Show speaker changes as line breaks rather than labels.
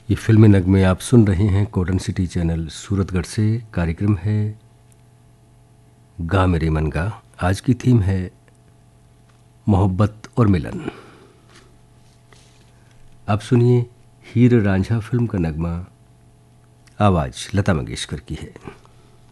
ये फिल्मी नगमे आप सुन रहे हैं कॉटन सिटी चैनल सूरतगढ़ से। कार्यक्रम है गा मेरे मन गा। आज की थीम है मोहब्बत और मिलन। आप सुनिए हीर रांझा फिल्म का नगमा, आवाज़ लता मंगेशकर की है।